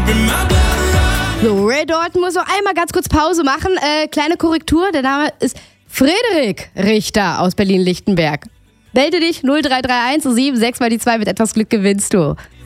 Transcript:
So, Ray Dalton muss noch einmal ganz kurz Pause machen. Kleine Korrektur, der Name ist Frederik Richter aus Berlin-Lichtenberg. Melde dich 0331 76 mal die 2, mit etwas Glück gewinnst du.